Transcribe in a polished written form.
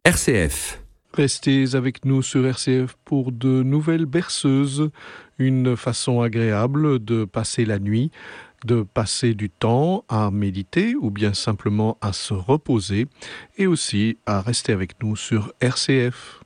RCF. Restez avec nous sur RCF pour de nouvelles berceuses, une façon agréable de passer la nuit, de passer du temps à méditer ou bien simplement à se reposer et aussi à rester avec nous sur RCF.